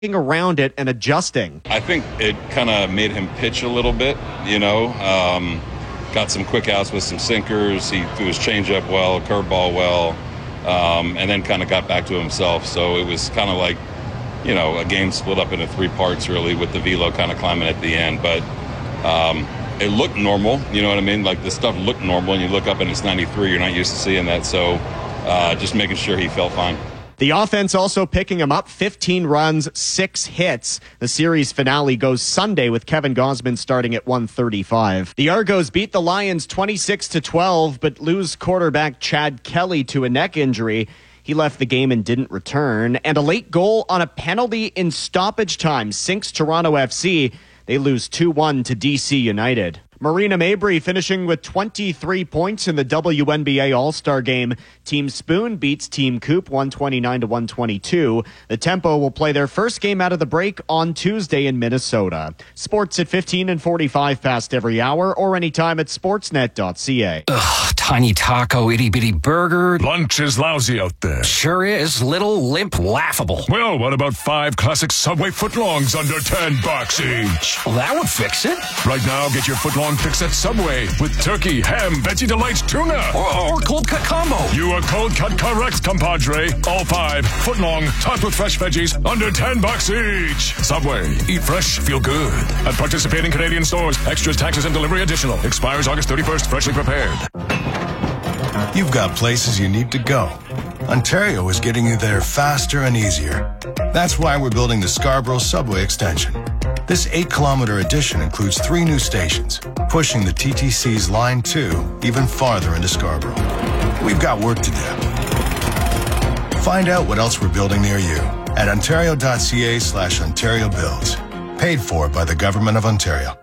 around it and adjusting. I think it kind of made him pitch a little bit, got some quick outs with some sinkers. He threw his changeup well, curveball well, and then kind of got back to himself. So it was kind of like, a game split up into three parts really, with the velo kind of climbing at the end. But it looked normal, you know what I mean? Like the stuff looked normal, and you look up and it's 93. You're not used to seeing that. So just making sure he felt fine. The offense also picking him up, 15 runs, 6 hits. The series finale goes Sunday with Kevin Gausman starting at 1:35. The Argos beat the Lions 26-12, but lose quarterback Chad Kelly to a neck injury. He left the game and didn't return. And a late goal on a penalty in stoppage time sinks Toronto FC. They lose 2-1 to DC United. Marina Mabrey finishing with 23 points in the WNBA All-Star Game. Team Spoon beats Team Coop 129-122. The Tempo will play their first game out of the break on Tuesday in Minnesota. Sports at 15 and 45 past every hour or anytime at sportsnet.ca. Ugh, tiny taco, itty-bitty burger. Lunch is lousy out there. Sure is. Little, limp, laughable. Well, what about 5 classic Subway footlongs under $10 each? Well, that would fix it. Right now, get your footlong fix at Subway with turkey, ham, veggie delights, tuna. Or cold cut combo. You are cold cut correct, compadre. All 5 footlong, topped with fresh veggies, under $10 each. Subway. Eat fresh, feel good. At participating Canadian stores. Extras, taxes, and delivery additional. Expires August 31st. Freshly prepared. You've got places you need to go. Ontario is getting you there faster and easier. That's why we're building the Scarborough Subway Extension. This 8-kilometer addition includes 3 new stations, pushing the TTC's Line 2 even farther into Scarborough. We've got work to do. Find out what else we're building near you at ontario.ca/Ontario Builds. Paid for by the Government of Ontario.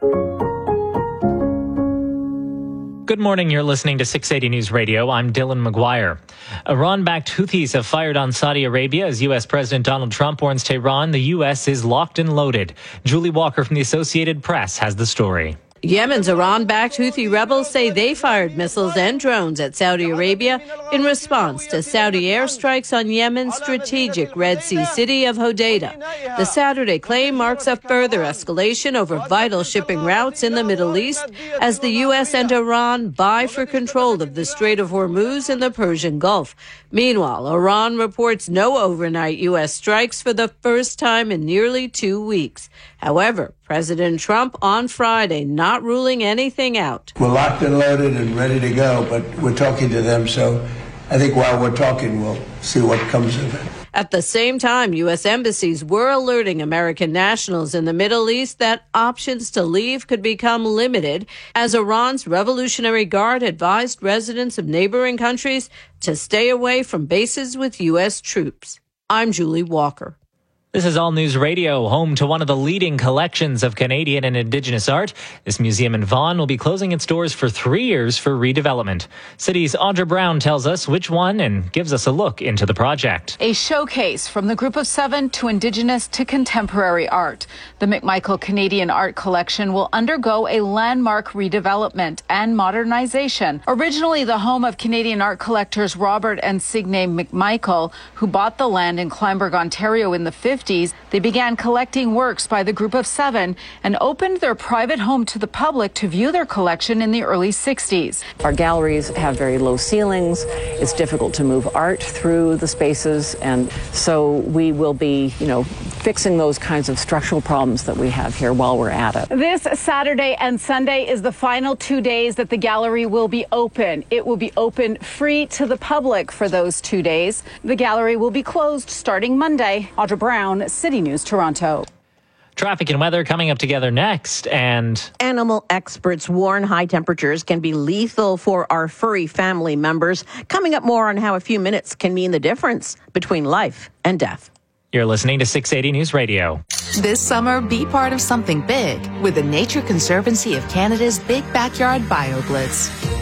Good morning. You're listening to 680 News Radio. I'm Dylan McGuire. Iran-backed Houthis have fired on Saudi Arabia as U.S. President Donald Trump warns Tehran the U.S. is locked and loaded. Julie Walker from the Associated Press has the story. Yemen's Iran-backed Houthi rebels say they fired missiles and drones at Saudi Arabia in response to Saudi airstrikes on Yemen's strategic Red Sea city of Hodeidah. The Saturday claim marks a further escalation over vital shipping routes in the Middle East as the U.S. and Iran vie for control of the Strait of Hormuz in the Persian Gulf. Meanwhile, Iran reports no overnight U.S. strikes for the first time in nearly 2 weeks. However, President Trump on Friday not ruling anything out. We're locked and loaded and ready to go, but we're talking to them, so I think while we're talking, we'll see what comes of it. At the same time, U.S. embassies were alerting American nationals in the Middle East that options to leave could become limited as Iran's Revolutionary Guard advised residents of neighboring countries to stay away from bases with U.S. troops. I'm Julie Walker. This is All News Radio, home to one of the leading collections of Canadian and Indigenous art. This museum in Vaughan will be closing its doors for 3 years for redevelopment. City's Audra Brown tells us which one and gives us a look into the project. A showcase from the Group of 7 to Indigenous to contemporary art. The McMichael Canadian Art Collection will undergo a landmark redevelopment and modernization. Originally the home of Canadian art collectors Robert and Signe McMichael, who bought the land in Kleinburg, Ontario in the 50s, they began collecting works by the Group of 7 and opened their private home to the public to view their collection in the early 60s. Our galleries have very low ceilings. It's difficult to move art through the spaces, and so we will be, fixing those kinds of structural problems that we have here while we're at it. This Saturday and Sunday is the final 2 days that the gallery will be open. It will be open free to the public for those 2 days. The gallery will be closed starting Monday. Audra Brown, City News, Toronto. Traffic and weather coming up together next, and animal experts warn high temperatures can be lethal for our furry family members. Coming up more on how a few minutes can mean the difference between life and death. You're listening to 680 News Radio. This summer, be part of something big with the Nature Conservancy of Canada's Big Backyard BioBlitz.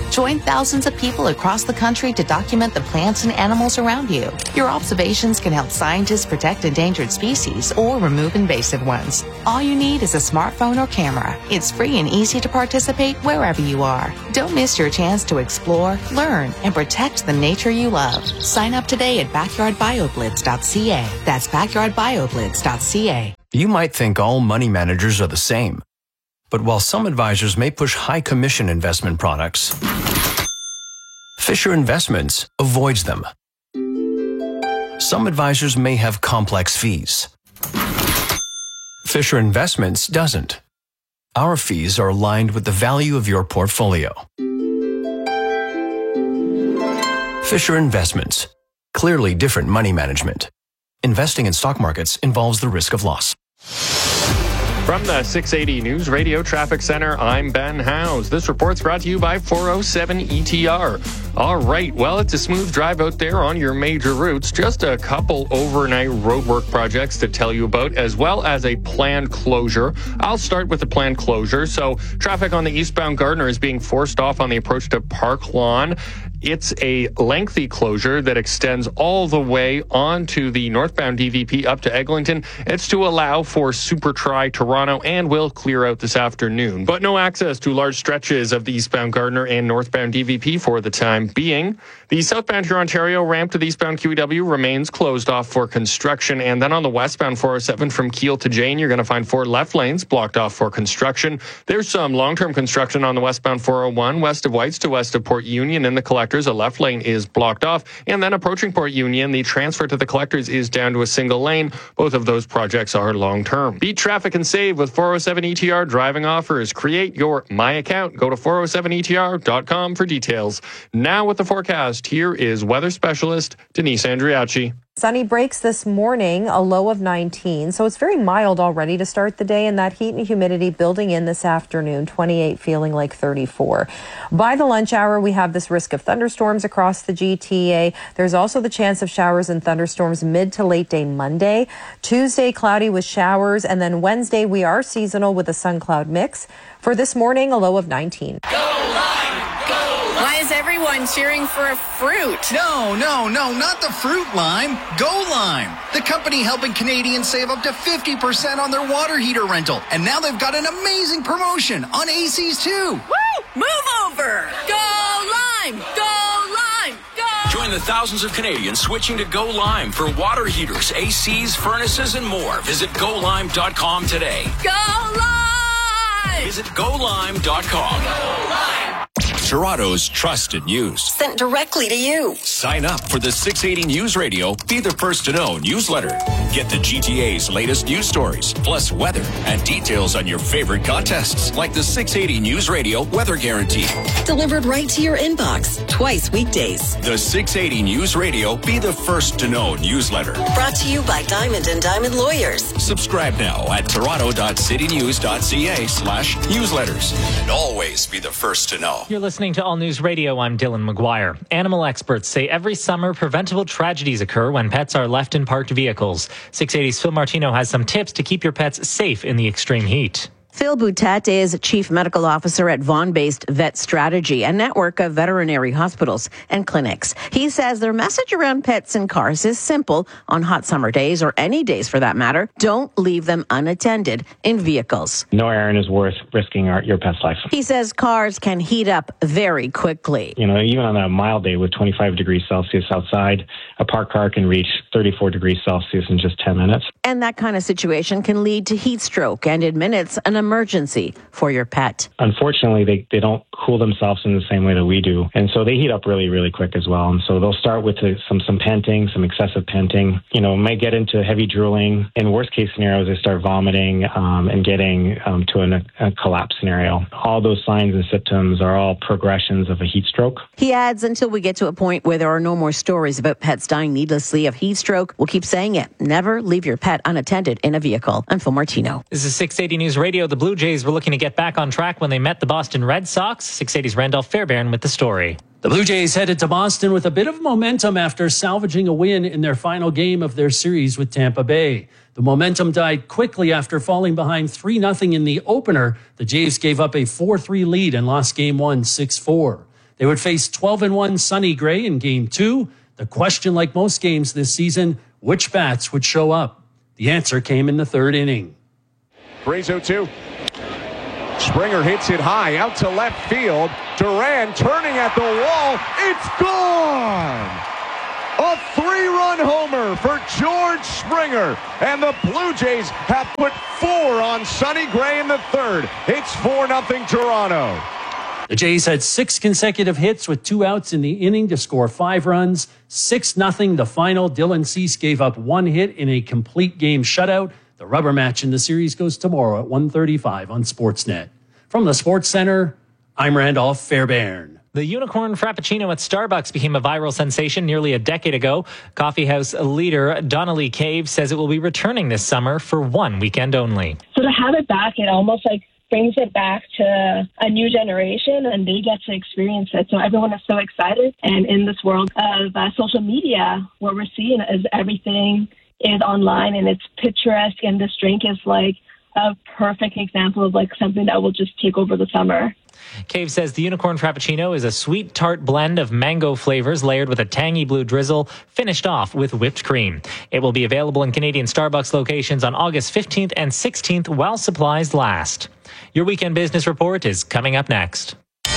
Join thousands of people across the country to document the plants and animals around you. Your observations can help scientists protect endangered species or remove invasive ones. All you need is a smartphone or camera. It's free and easy to participate wherever you are. Don't miss your chance to explore, learn, and protect the nature you love. Sign up today at backyardbioblitz.ca. That's backyardbioblitz.ca. You might think all money managers are the same. But while some advisors may push high commission investment products, Fisher Investments avoids them. Some advisors may have complex fees. Fisher Investments doesn't. Our fees are aligned with the value of your portfolio. Fisher Investments. Clearly different money management. Investing in stock markets involves the risk of loss. From the 680 News Radio Traffic Center, I'm Ben Howes. This report's brought to you by 407 ETR. All right, well, it's a smooth drive out there on your major routes. Just a couple overnight roadwork projects to tell you about, as well as a planned closure. I'll start with the planned closure. So traffic on the eastbound Gardiner is being forced off on the approach to Park Lawn. It's a lengthy closure that extends all the way onto the northbound DVP up to Eglinton. It's to allow for Super Tri Toronto and will clear out this afternoon. But no access to large stretches of the eastbound Gardiner and northbound DVP for the time being. The southbound Huron-Ontario ramp to the eastbound QEW remains closed off for construction. And then on the westbound 407 from Kiel to Jane, you're going to find 4 left lanes blocked off for construction. There's some long-term construction on the westbound 401 west of Whites to west of Port Union in the Collectors. A left lane is blocked off. And then approaching Port Union, the transfer to the Collectors is down to a single lane. Both of those projects are long-term. Beat traffic and save with 407 ETR driving offers. Create your My Account. Go to 407etr.com for details. Now with the forecast, here is weather specialist Denise Andriachi. Sunny breaks this morning, a low of 19, so it's very mild already to start the day, and that heat and humidity building in this afternoon, 28 feeling like 34. By the lunch hour, we have this risk of thunderstorms across the GTA. There's also the chance of showers and thunderstorms mid to late day Monday. Tuesday, cloudy with showers, and then Wednesday, we are seasonal with a sun-cloud mix. For this morning, a low of 19. Why is everyone cheering for a fruit? No, not the fruit lime. Go Lime, the company helping Canadians save up to 50% on their water heater rental. And now they've got an amazing promotion on ACs too. Woo! Move over! Go Lime! Go Lime! Go! Join the thousands of Canadians switching to Go Lime for water heaters, ACs, furnaces, and more. Visit golime.com today. Go Lime! Visit golime.com. Go Lime! Toronto's trusted news. Sent directly to you. Sign up for the 680 News Radio Be the First to Know newsletter. Get the GTA's latest news stories, plus weather and details on your favorite contests, like the 680 News Radio Weather Guarantee. Delivered right to your inbox, twice weekdays. The 680 News Radio Be the First to Know newsletter. Brought to you by Diamond & Diamond Lawyers. Subscribe now at toronto.citynews.ca/newsletters. And always be the first to know. You're listening to All News Radio. I'm Dylan McGuire. Animal experts say every summer preventable tragedies occur when pets are left in parked vehicles. 680's Phil Martino has some tips to keep your pets safe in the extreme heat. Phil Boutet is Chief Medical Officer at Vaughan-based Vet Strategy, a network of veterinary hospitals and clinics. He says their message around pets in cars is simple. On hot summer days, or any days for that matter, don't leave them unattended in vehicles. No errand is worth risking your pet's life. He says cars can heat up very quickly. Even on a mild day with 25 degrees Celsius outside, a parked car can reach 34 degrees Celsius in just 10 minutes. And that kind of situation can lead to heat stroke and in minutes an emergency for your pet. Unfortunately, they don't cool themselves in the same way that we do. And so they heat up really, really quick as well. And so they'll start with some panting, some excessive panting. May get into heavy drooling. In worst case scenarios, they start vomiting and getting to a collapse scenario. All those signs and symptoms are all progressions of a heat stroke. He adds, until we get to a point where there are no more stories about pets dying needlessly of heat stroke, we'll keep saying it. Never leave your pet unattended in a vehicle. I'm Phil Martino. This is 680 News Radio. The Blue Jays were looking to get back on track when they met the Boston Red Sox. 680's Randolph Fairbairn with the story. The Blue Jays headed to Boston with a bit of momentum after salvaging a win in their final game of their series with Tampa Bay. The momentum died quickly after falling behind 3-0 in the opener. The Jays gave up a 4-3 lead and lost Game 1 6-4. They would face 12-1 Sonny Gray in Game 2. The question, like most games this season, which bats would show up? The answer came in the third inning. Gray's 0-2. Springer hits it high out to left field. Duran turning at the wall. It's gone! A 3-run homer for George Springer. And the Blue Jays have put 4 on Sonny Gray in the third. It's 4-0 Toronto. The Jays had 6 consecutive hits with 2 outs in the inning to score 5 runs. 6-0 the final. Dylan Cease gave up 1 hit in a complete game shutout. The rubber match in the series goes tomorrow at 1:35 on Sportsnet. From the Sports Center, I'm Randolph Fairbairn. The Unicorn Frappuccino at Starbucks became a viral sensation nearly a decade ago. Coffeehouse leader Donnelly Cave says it will be returning this summer for 1 weekend only. So to have it back, it almost brings it back to a new generation, and they get to experience it. So everyone is so excited. And in this world of social media, what we're seeing is everything is online and it's picturesque, and this drink is a perfect example of something that will just take over the summer. Cave says the Unicorn Frappuccino is a sweet tart blend of mango flavors layered with a tangy blue drizzle, finished off with whipped cream. It will be available in Canadian Starbucks locations on August 15th and 16th while supplies last. Your Weekend Business Report is coming up next.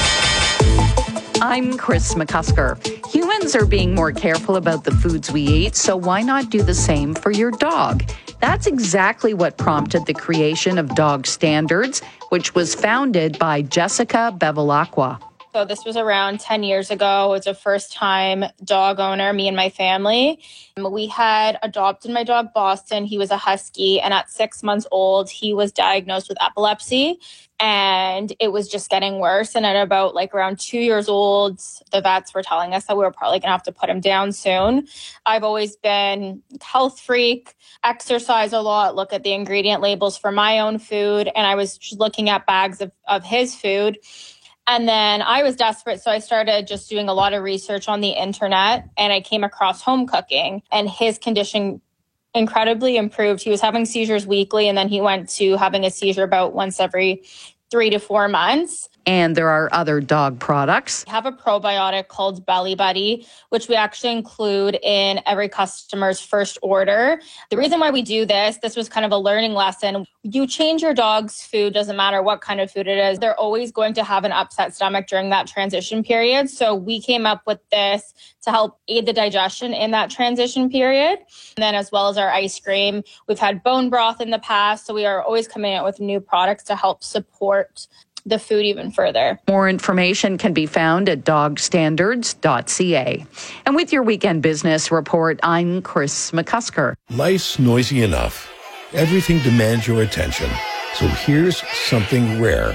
I'm Chris McCusker. Humans are being more careful about the foods we eat, so why not do the same for your dog? That's exactly what prompted the creation of Dog Standards, which was founded by Jessica Bevilacqua. So this was around 10 years ago. It was a first-time dog owner, me and my family. We had adopted my dog, Boston. He was a husky, and at 6 months old, he was diagnosed with epilepsy, and it was just getting worse. And at about around 2 years old, the vets were telling us that we were probably going to have to put him down soon. I've always been a health freak, exercise a lot, look at the ingredient labels for my own food, and I was just looking at bags of his food. And then I was desperate, so I started just doing a lot of research on the internet, and I came across home cooking, and his condition incredibly improved. He was having seizures weekly, and then he went to having a seizure about once every 3 to 4 months. And there are other dog products. We have a probiotic called Belly Buddy, which we actually include in every customer's first order. The reason why we do this was kind of a learning lesson. You change your dog's food, doesn't matter what kind of food it is. They're always going to have an upset stomach during that transition period. So we came up with this to help aid the digestion in that transition period. And then as well as our ice cream, we've had bone broth in the past. So we are always coming out with new products to help support the food even further. More information can be found at dogstandards.ca. And with your Weekend Business Report, I'm Chris McCusker. Life's noisy enough. Everything demands your attention. So here's something rare.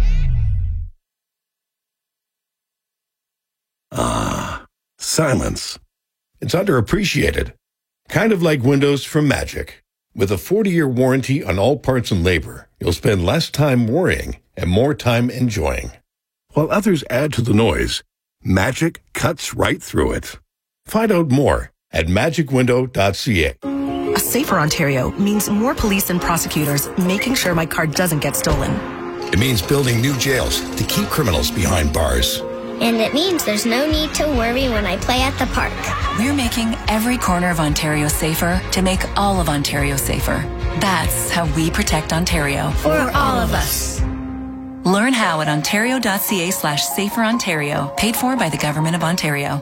Silence. It's underappreciated. Kind of like windows from Magic. With a 40-year warranty on all parts and labor, you'll spend less time worrying and more time enjoying. While others add to the noise, Magic cuts right through it. Find out more at magicwindow.ca. A safer Ontario means more police and prosecutors making sure my car doesn't get stolen. It means building new jails to keep criminals behind bars. And it means there's no need to worry when I play at the park. We're making every corner of Ontario safer to make all of Ontario safer. That's how we protect Ontario. For all of us. Learn how at ontario.ca/saferontario. Paid for by the Government of Ontario.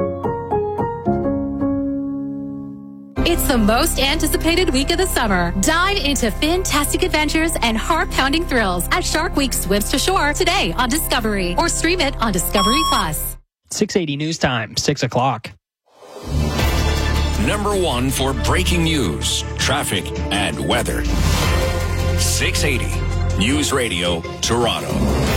It's the most anticipated week of the summer. Dive into fantastic adventures and heart-pounding thrills at Shark Week Swims to Shore today on Discovery, or stream it on Discovery Plus. 680 News Time, 6 o'clock. Number 1 for breaking news, traffic, and weather. 680 News Radio, Toronto.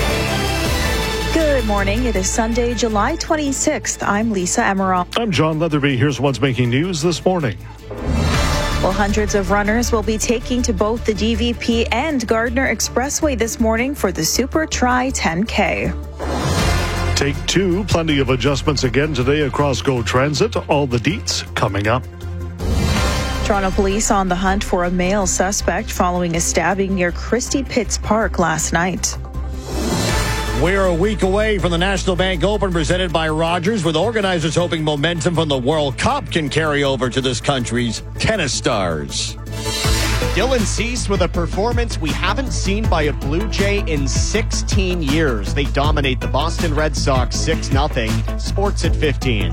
Good morning. It is Sunday, July 26th. I'm Lisa Emerald. I'm John Leatherby. Here's what's making news this morning. Well, hundreds of runners will be taking to both the DVP and Gardner Expressway this morning for the Super Tri 10K. Take 2, plenty of adjustments again today across GO Transit. All the deets coming up. Toronto police on the hunt for a male suspect following a stabbing near Christie Pitts Park last night. We're a week away from the National Bank Open presented by Rogers, with organizers hoping momentum from the World Cup can carry over to this country's tennis stars. Dylan Cease with a performance we haven't seen by a Blue Jay in 16 years. They dominate the Boston Red Sox 6-0. Sports at 15.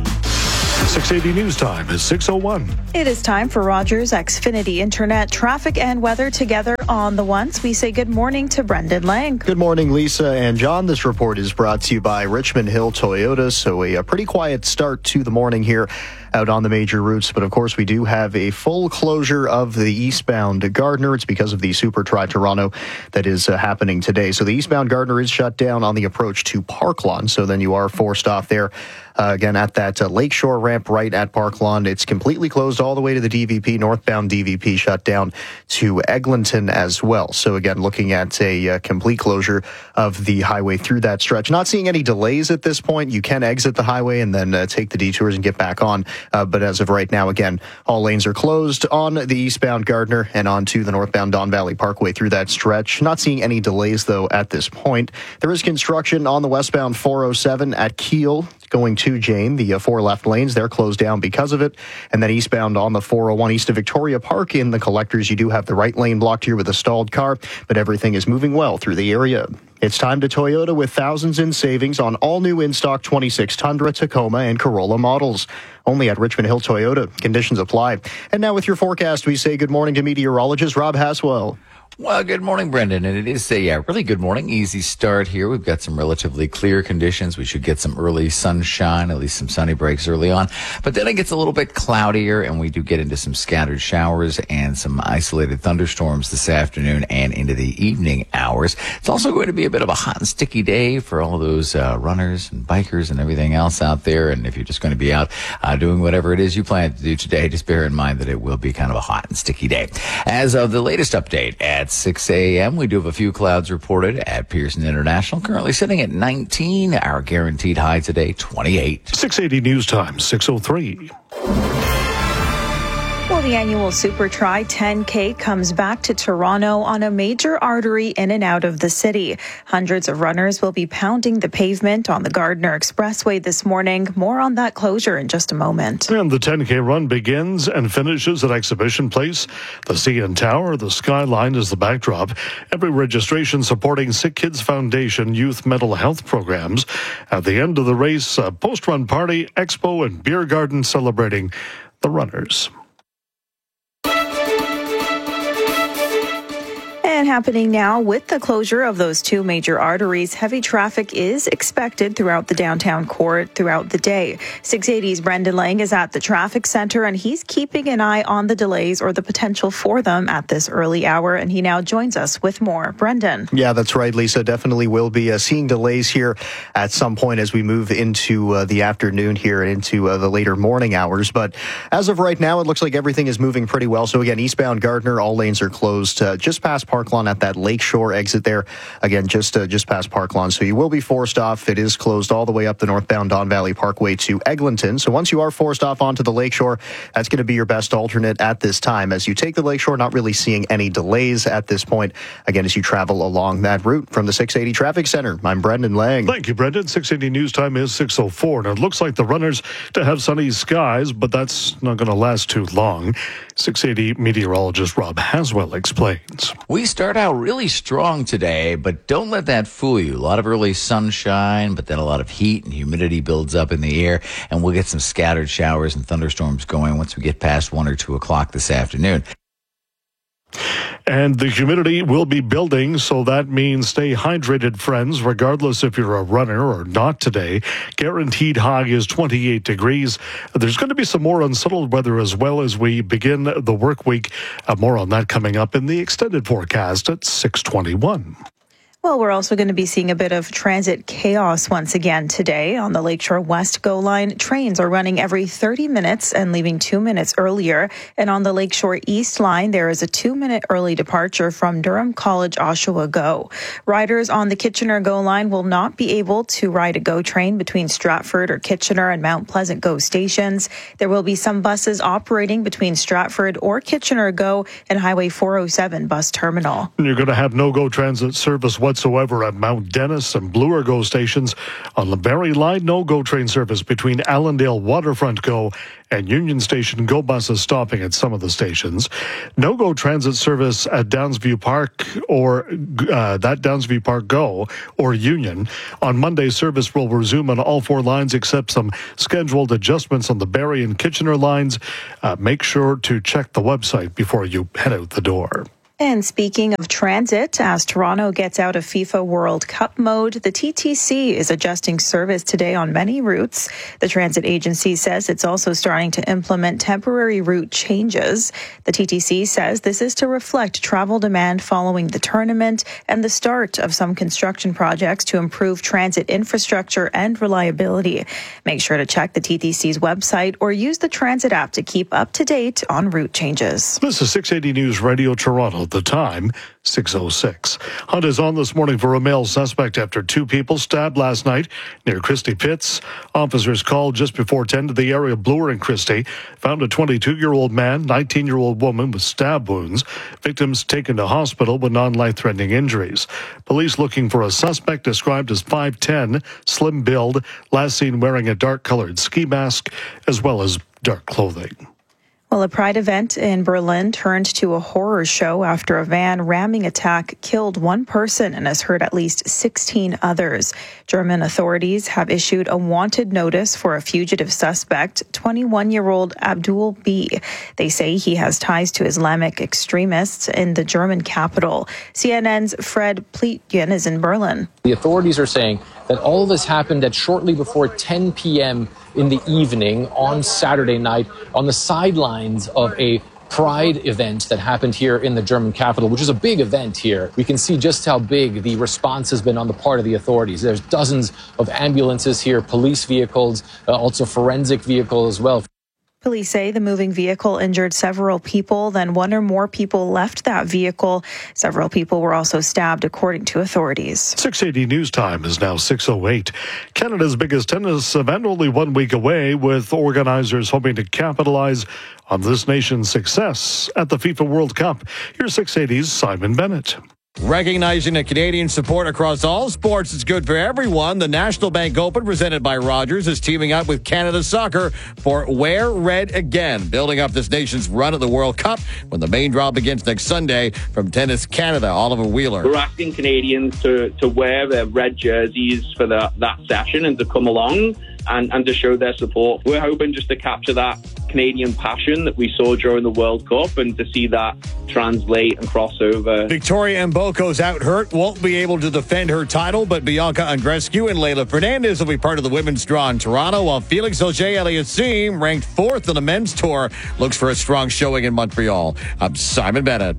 680 News Time is 6:01. It is time for Rogers Xfinity Internet traffic and weather together on the ones. We say good morning to Brendan Lang. Good morning, Lisa and John. This report is brought to you by Richmond Hill Toyota. So a pretty quiet start to the morning here out on the major routes. But of course, we do have a full closure of the eastbound Gardner. It's because of the Super Tri-Toronto that is happening today. So the eastbound Gardner is shut down on the approach to Park Lawn. So then you are forced off there. Again, at that Lakeshore ramp right at Park Lawn. It's completely closed all the way to the DVP. Northbound DVP shut down to Eglinton as well. So again, looking at a complete closure of the highway through that stretch. Not seeing any delays at this point. You can exit the highway and then take the detours and get back on. But as of right now, again, all lanes are closed on the eastbound Gardner and onto the northbound Don Valley Parkway through that stretch. Not seeing any delays, though, at this point. There is construction on the westbound 407 at Kiel going to Jane. The 4 left lanes, they're closed down because of it. And then eastbound on the 401 east of Victoria Park in the collectors, you do have the right lane blocked here with a stalled car, but everything is moving well through the area. It's time to Toyota with thousands in savings on all new in-stock 26 Tundra, Tacoma, and Corolla models. Only at Richmond Hill Toyota. Conditions apply. And now with your forecast, we say good morning to meteorologist Rob Haswell. Well, good morning, Brendan. And it is a really good morning. Easy start here. We've got some relatively clear conditions. We should get some early sunshine, at least some sunny breaks early on. But then it gets a little bit cloudier, and we do get into some scattered showers and some isolated thunderstorms this afternoon and into the evening hours. It's also going to be a bit of a hot and sticky day for all those runners and bikers and everything else out there. And if you're just going to be out doing whatever it is you plan to do today, just bear in mind that it will be kind of a hot and sticky day. As of the latest update at 6 a.m., we do have a few clouds reported at Pearson International, currently sitting at 19. Our guaranteed high today, 28. 680 News Time, 6:03. Well, the annual Super Tri 10K comes back to Toronto on a major artery in and out of the city. Hundreds of runners will be pounding the pavement on the Gardner Expressway this morning. More on that closure in just a moment. And the 10K run begins and finishes at Exhibition Place. The CN Tower, the skyline is the backdrop. Every registration supporting Sick Kids Foundation youth mental health programs. At the end of the race, a post-run party, expo, and beer garden celebrating the runners. And happening now with the closure of those 2 major arteries, heavy traffic is expected throughout the downtown core throughout the day. 680's Brendan Lang is at the traffic center, and he's keeping an eye on the delays or the potential for them at this early hour. And he now joins us with more. Brendan. Yeah, that's right, Lisa. Definitely will be seeing delays here at some point as we move into the afternoon here and into the later morning hours. But as of right now, it looks like everything is moving pretty well. So again, eastbound Gardner, all lanes are closed just past Park Lawn at that Lakeshore exit there. Again, just past Park Lawn. So you will be forced off. It is closed all the way up the northbound Don Valley Parkway to Eglinton. So once you are forced off onto the Lakeshore, that's going to be your best alternate at this time. As you take the Lakeshore, not really seeing any delays at this point. Again, as you travel along that route from the 680 Traffic Center, I'm Brendan Lang. Thank you, Brendan. 680 News Time is 6:04. And it looks like the runners to have sunny skies, but that's not going to last too long. 680 meteorologist Rob Haswell explains. We start out really strong today, but don't let that fool you. A lot of early sunshine, but then a lot of heat and humidity builds up in the air, and we'll get some scattered showers and thunderstorms going once we get past 1 or 2 o'clock this afternoon. And the humidity will be building, so that means stay hydrated, friends, regardless if you're a runner or not today. Guaranteed high is 28 degrees. There's going to be some more unsettled weather as well as we begin the work week. More on that coming up in the extended forecast at 6:21. Well, we're also going to be seeing a bit of transit chaos once again today on the Lakeshore West GO line. Trains are running every 30 minutes and leaving 2 minutes earlier. And on the Lakeshore East line, there is a 2-minute early departure from Durham College Oshawa GO. Riders on the Kitchener GO line will not be able to ride a GO train between Stratford or Kitchener and Mount Pleasant GO stations. There will be some buses operating between Stratford or Kitchener GO and Highway 407 bus terminal. You're going to have no GO transit service whatsoever whatsoever at Mount Dennis and Bloor GO stations. On the Barrie Line, no GO train service between Allendale Waterfront GO and Union Station. GO buses stopping at some of the stations. No GO transit service at Downsview Park or that Downsview Park GO or Union. On Monday, service will resume on all 4 lines except some scheduled adjustments on the Barrie and Kitchener lines. Make sure to check the website before you head out the door. And speaking of transit, as Toronto gets out of FIFA World Cup mode, the TTC is adjusting service today on many routes. The transit agency says it's also starting to implement temporary route changes. The TTC says this is to reflect travel demand following the tournament and the start of some construction projects to improve transit infrastructure and reliability. Make sure to check the TTC's website or use the transit app to keep up to date on route changes. This is 680 News Radio Toronto. The time, 6:06. Hunt is on this morning for a male suspect after 2 people stabbed last night near Christie Pitts. Officers called just before 10 to the area of Bloor and Christie. Found a 22-year-old man, 19-year-old woman with stab wounds. Victims taken to hospital with non-life-threatening injuries. Police looking for a suspect described as 5'10", slim build, last seen wearing a dark-colored ski mask as well as dark clothing. Well, a Pride event in Berlin turned to a horror show after a van ramming attack killed 1 person and has hurt at least 16 others. German authorities have issued a wanted notice for a fugitive suspect, 21-year-old Abdul B. They say he has ties to Islamic extremists in the German capital. CNN's Fred Pleitgen is in Berlin. The authorities are saying that all of this happened at shortly before 10 p.m. in the evening on Saturday night on the sidelines of a Pride event that happened here in the German capital, which is a big event here. We can see just how big the response has been on the part of the authorities. There's dozens of ambulances here, police vehicles, also forensic vehicles as well. Police say the moving vehicle injured several people, then 1 or more people left that vehicle. Several people were also stabbed, according to authorities. 680 News Time is now 6:08. Canada's biggest tennis event only 1 week away, with organizers hoping to capitalize on this nation's success at the FIFA World Cup. Here's 680's Simon Bennett. Recognizing the Canadian support across all sports is good for everyone. The National Bank Open, presented by Rogers, is teaming up with Canada Soccer for Wear Red Again, building up this nation's run at the World Cup when the main draw begins next Sunday. From Tennis Canada, Oliver Wheeler. We're asking Canadians to wear their red jerseys for that session and to come along and to show their support. We're hoping just to capture that Canadian passion that we saw during the World Cup and to see that translate and cross over. Victoria Mboko's out hurt, won't be able to defend her title, but Bianca Andreescu and Leylah Fernandez will be part of the women's draw in Toronto, while Felix Auger-Aliassime, ranked 4th on the men's tour, looks for a strong showing in Montreal. I'm Simon Bennett.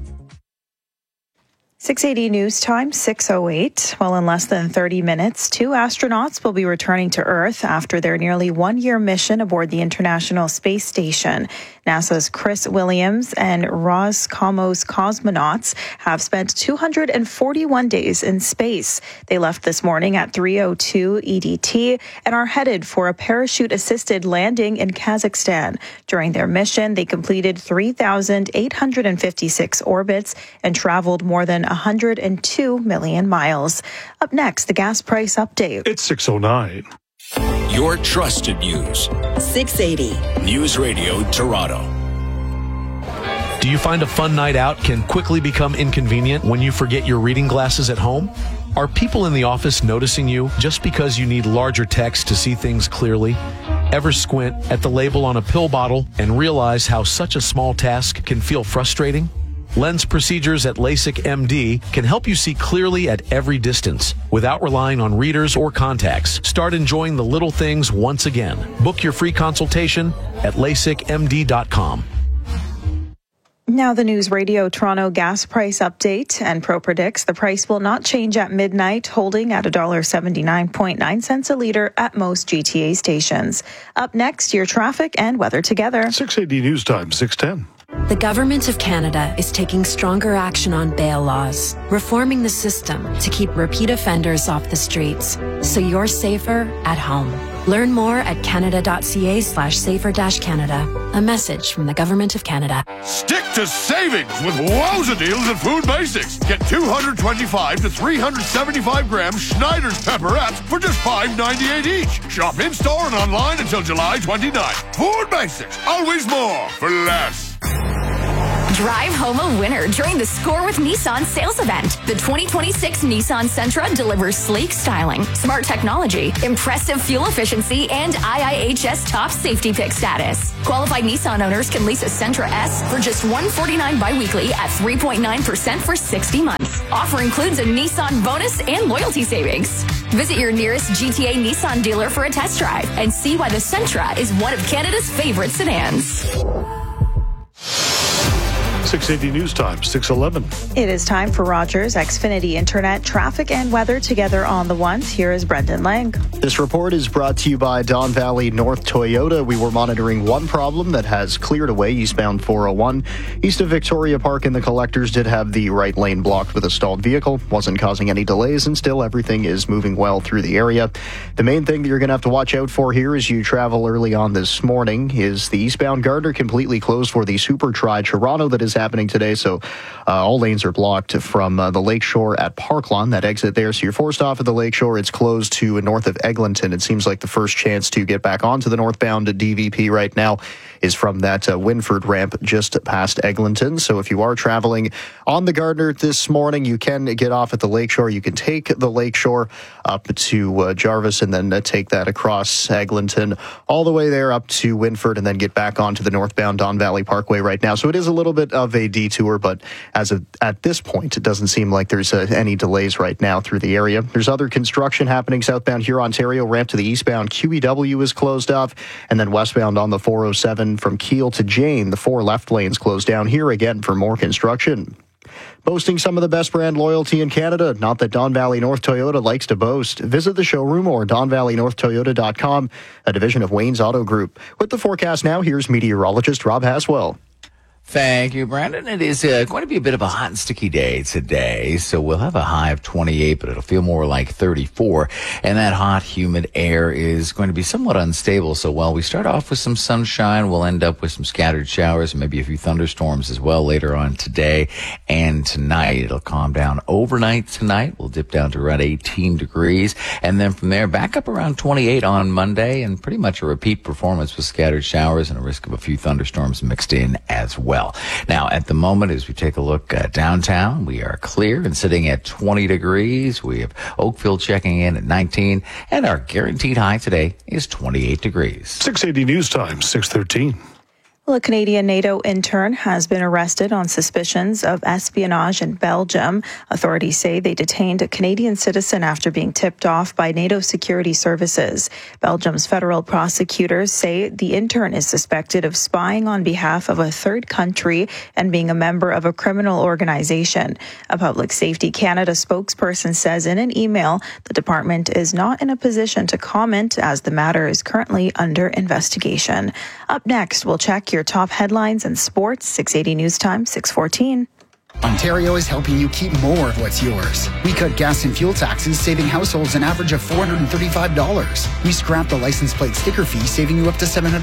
680 News Time, 6:08. Well, in less than 30 minutes, 2 astronauts will be returning to Earth after their nearly 1-year mission aboard the International Space Station. NASA's Chris Williams and Roscosmos cosmonauts have spent 241 days in space. They left this morning at 3:02 EDT and are headed for a parachute-assisted landing in Kazakhstan. During their mission, they completed 3,856 orbits and traveled more than 102 million miles. Up next, the gas price update. It's 6:09. Your trusted news. 680 News Radio Toronto. Do you find a fun night out can quickly become inconvenient when you forget your reading glasses at home? Are people in the office noticing you just because you need larger text to see things clearly? Ever squint at the label on a pill bottle and realize how such a small task can feel frustrating? Lens procedures at LASIK MD can help you see clearly at every distance without relying on readers or contacts. Start enjoying the little things once again. Book your free consultation at LASIKMD.com. Now the News Radio Toronto gas price update. Enpro predicts the price will not change at midnight, holding at $1.79.9 a litre at most GTA stations. Up next, your traffic and weather together. 680 News Time, 6:10. The Government of Canada is taking stronger action on bail laws, reforming the system to keep repeat offenders off the streets, so you're safer at home. Learn more at canada.ca/safer-canada. A message from the Government of Canada. Stick to savings with wowza deals at Food Basics. Get 225 to 375 gram Schneider's pepperettes for just $5.98 each. Shop in-store and online until July 29th. Food Basics, always more for less. Drive home a winner during the Score with Nissan sales event. The 2026 Nissan Sentra delivers sleek styling, smart technology, impressive fuel efficiency, and IIHS top safety pick status. Qualified Nissan owners can lease a Sentra S for just $149 biweekly at 3.9% for 60 months. Offer includes a Nissan bonus and loyalty savings. Visit your nearest GTA Nissan dealer for a test drive and see why the Sentra is one of Canada's favorite sedans. 680 News Time, 6:11. It is time for Rogers Xfinity Internet traffic and weather together on the ones. Here is Brendan Lang. This report is brought to you by Don Valley North Toyota. We were monitoring one problem that has cleared away eastbound 401. East of Victoria Park and the collectors did have the right lane blocked with a stalled vehicle. Wasn't causing any delays, and still everything is moving well through the area. The main thing that you're going to have to watch out for here as you travel early on this morning is the eastbound Gardner completely closed for the Super Tri-Toronto that is happening today, so all lanes are blocked from the Lakeshore at Parklawn, that exit there. So you're forced off at the Lakeshore. It's closed to north of Eglinton. It seems like the first chance to get back onto the northbound DVP right now is from that Winford ramp just past Eglinton. So if you are traveling on the Gardner this morning, you can get off at the Lakeshore. You can take the Lakeshore up to Jarvis and then take that across Eglinton all the way there up to Winford and then get back onto the northbound Don Valley Parkway right now. So it is a little bit of a detour, but at this point, it doesn't seem like there's any delays right now through the area. There's other construction happening southbound here, Ontario. Ramp to the eastbound QEW is closed off, and then westbound on the 407 from Keele to Jane, the 4 left lanes closed down here again for more construction. Boasting some of the best brand loyalty in Canada. Not that Don Valley North Toyota likes to boast. Visit the showroom or DonValleyNorthToyota.com, a division of Wayne's Auto Group. With the forecast now, here's meteorologist Rob Haswell. Thank you, Brandon. It is going to be a bit of a hot and sticky day today, so we'll have a high of 28, but it'll feel more like 34. And that hot, humid air is going to be somewhat unstable. So while we start off with some sunshine, we'll end up with some scattered showers and maybe a few thunderstorms as well later on today and tonight. It'll calm down overnight tonight. We'll dip down to around 18 degrees. And then from there, back up around 28 on Monday, and pretty much a repeat performance with scattered showers and a risk of a few thunderstorms mixed in as well. Now, at the moment, as we take a look downtown, we are clear and sitting at 20 degrees. We have Oakville checking in at 19, and our guaranteed high today is 28 degrees. 680 News Time, 6:13. Well, a Canadian NATO intern has been arrested on suspicions of espionage in Belgium. Authorities say they detained a Canadian citizen after being tipped off by NATO security services. Belgium's federal prosecutors say the intern is suspected of spying on behalf of a third country and being a member of a criminal organization. A Public Safety Canada spokesperson says in an email the department is not in a position to comment as the matter is currently under investigation. Up next, we'll check your top headlines and sports. 680 News Time, 6:14. Ontario is helping you keep more of what's yours. We cut gas and fuel taxes, saving households an average of $435. We scrapped the license plate sticker fee, saving you up to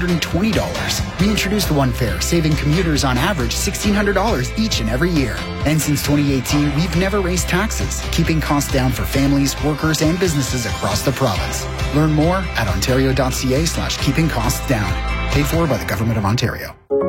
$720. We introduced One Fare, saving commuters on average $1,600 each and every year. And since 2018, we've never raised taxes, keeping costs down for families, workers, and businesses across the province. Learn more at ontario.ca/keeping costs down. Paid for by the Government of Ontario.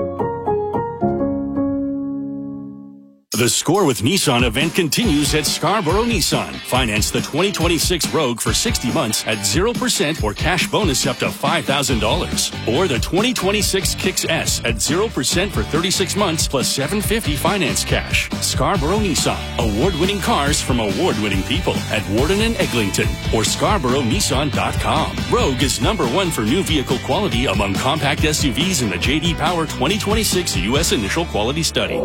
The Score with Nissan event continues at Scarborough Nissan. Finance the 2026 Rogue for 60 months at 0% or cash bonus up to $5,000. Or the 2026 Kicks S at 0% for 36 months plus $750 finance cash. Scarborough Nissan. Award-winning cars from award-winning people at Warden and Eglinton or ScarboroughNissan.com. Rogue is #1 for new vehicle quality among compact SUVs in the J.D. Power 2026 U.S. Initial Quality Study.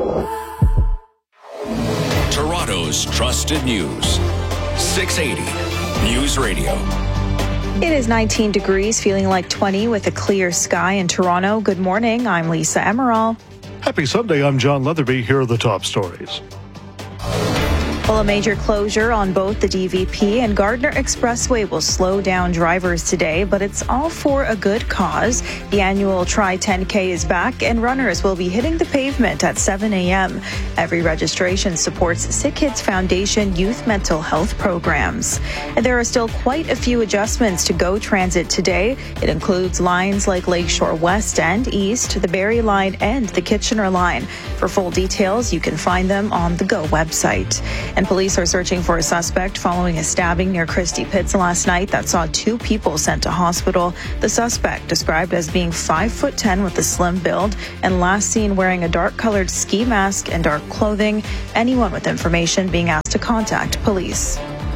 Toronto's trusted news. 680 News Radio. It is 19 degrees, feeling like 20 with a clear sky in Toronto. Good morning. I'm Lisa Emerald. Happy Sunday. I'm John Leatherby. Here are the top stories. Well, a major closure on both the DVP and Gardner Expressway will slow down drivers today, but it's all for a good cause. The annual Try 10K is back, and runners will be hitting the pavement at 7 a.m. Every registration supports Sick Kids Foundation youth mental health programs. And there are still quite a few adjustments to GO Transit today. It includes lines like Lakeshore West and East, the Barrie Line, and the Kitchener Line. For full details, you can find them on the GO website. And police are searching for a suspect following a stabbing near Christie Pits last night that saw 2 people sent to hospital. The suspect, described as being 5'10" with a slim build and last seen wearing a dark-colored ski mask and dark clothing. Anyone with information being asked to contact police.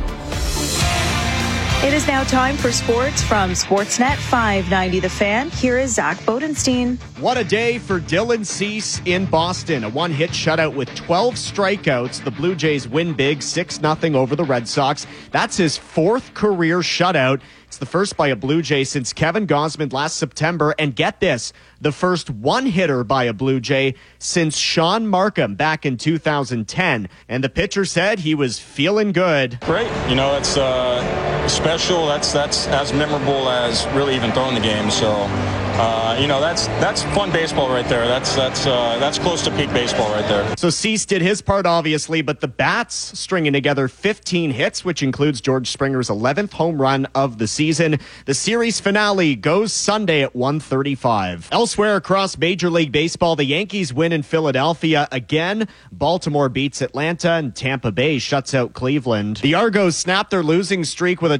It is now time for sports from Sportsnet 590 The Fan. Here is Zach Bodenstein. What a day for Dylan Cease in Boston. A one-hit shutout with 12 strikeouts. The Blue Jays win big 6-0 over the Red Sox. That's his 4th career shutout. It's the first by a Blue Jay since Kevin Gausman last September. And get this, the first one-hitter by a Blue Jay since Sean Markham back in 2010. And the pitcher said he was feeling good. Great. You know, it's special. That's as memorable as really even throwing the game. So, you know, that's fun baseball right there. That's close to peak baseball right there. So Cease did his part, obviously, but the Bats stringing together 15 hits, which includes George Springer's 11th home run of the season. The series finale goes Sunday at 1:35. Elsewhere across Major League Baseball, the Yankees win in Philadelphia again. Baltimore beats Atlanta, and Tampa Bay shuts out Cleveland. The Argos snapped their losing streak with a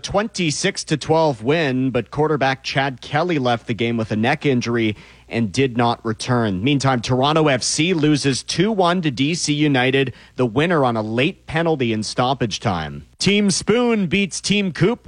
26-12 win, but quarterback Chad Kelly left the game with a neck injury and did not return. Meantime, Toronto FC loses 2-1 to DC United, the winner on a late penalty in stoppage time. Team Spoon beats Team Coop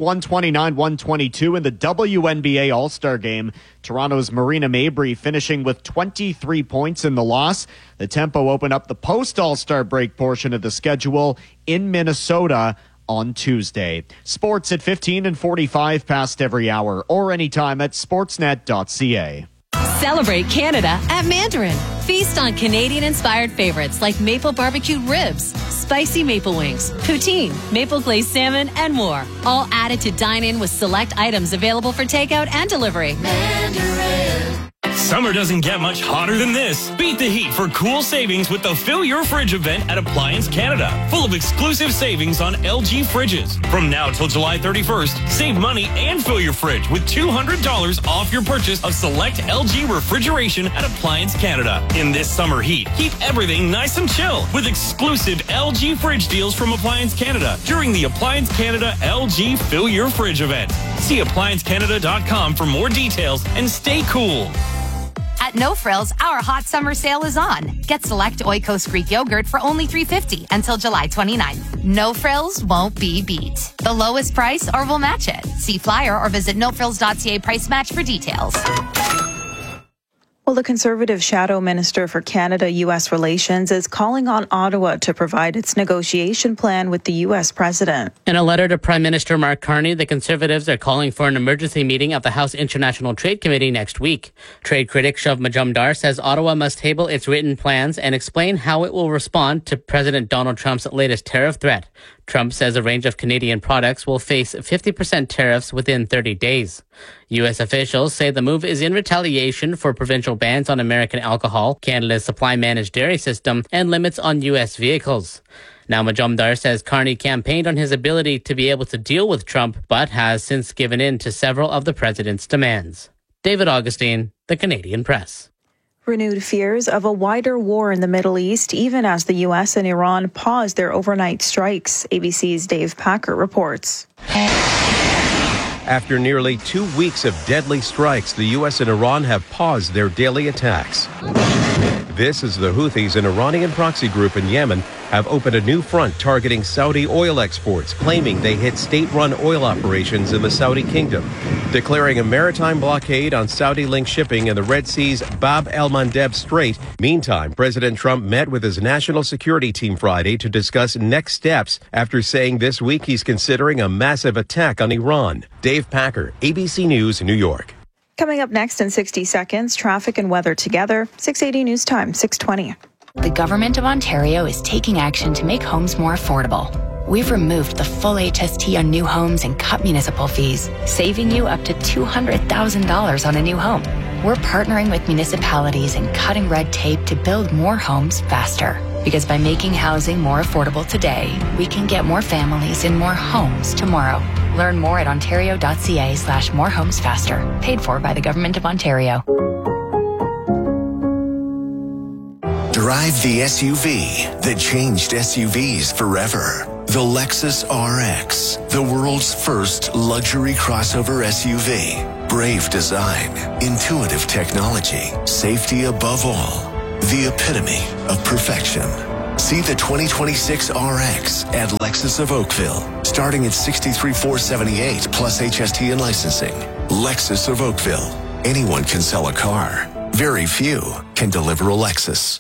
129-122 in the WNBA All-Star Game. Toronto's Marina Mabry finishing with 23 points in the loss. The Tempo opened up the post-All-Star break portion of the schedule in Minnesota on Tuesday. Sports at 15 and 45 past every hour or anytime at sportsnet.ca. Celebrate Canada at Mandarin. Feast on Canadian-inspired favorites like maple barbecued ribs, spicy maple wings, poutine, maple glazed salmon, and more. All added to dine in with select items available for takeout and delivery. Mandarin. Summer doesn't get much hotter than this. Beat the heat for cool savings with the Fill Your Fridge event at Appliance Canada. Full of exclusive savings on LG fridges. From now till July 31st, save money and fill your fridge with $200 off your purchase of select LG refrigeration at Appliance Canada. In this summer heat, keep everything nice and chill with exclusive LG fridge deals from Appliance Canada during the Appliance Canada LG Fill Your Fridge event. See appliancecanada.com for more details and stay cool. At No Frills, our hot summer sale is on. Get select Oikos Greek yogurt for only $3.50 until July 29th. No Frills won't be beat. The lowest price or we'll match it. See flyer or visit nofrills.ca price match for details. Well, the Conservative Shadow Minister for Canada-U.S. Relations is calling on Ottawa to provide its negotiation plan with the U.S. president. In a letter to Prime Minister Mark Carney, the Conservatives are calling for an emergency meeting of the House International Trade Committee next week. Trade critic Shav Majumdar says Ottawa must table its written plans and explain how it will respond to President Donald Trump's latest tariff threat. Trump says a range of Canadian products will face 50% tariffs within 30 days. U.S. officials say the move is in retaliation for provincial bans on American alcohol, Canada's supply-managed dairy system, and limits on U.S. vehicles. Now, Majumdar says Carney campaigned on his ability to be able to deal with Trump, but has since given in to several of the president's demands. David Augustine, The Canadian Press. Renewed fears of a wider war in the Middle East, even as the U.S. and Iran pause their overnight strikes. ABC's Dave Packer reports. After nearly 2 weeks of deadly strikes, the U.S. and Iran have paused their daily attacks. This as the Houthis, an Iranian proxy group in Yemen, have opened a new front targeting Saudi oil exports, claiming they hit state-run oil operations in the Saudi kingdom, declaring a maritime blockade on Saudi-linked shipping in the Red Sea's Bab el-Mandeb Strait. Meantime, President Trump met with his national security team Friday to discuss next steps after saying this week he's considering a massive attack on Iran. Dave Packer, ABC News, New York. Coming up next in 60 seconds, traffic and weather together. 680 News Time, 620. The Government of Ontario is taking action to make homes more affordable. We've removed the full HST on new homes and cut municipal fees, saving you up to $200,000 on a new home. We're partnering with municipalities and cutting red tape to build more homes faster. Because by making housing more affordable today, we can get more families in more homes tomorrow. Learn more at ontario.ca/morehomesfaster. Paid for by the Government of Ontario. Drive the SUV that changed SUVs forever. The Lexus RX, the world's first luxury crossover SUV. Brave design, intuitive technology, safety above all. The epitome of perfection. See the 2026 RX at Lexus of Oakville, starting at $63,478 plus HST and licensing. Lexus of Oakville. Anyone can sell a car. Very few can deliver a Lexus.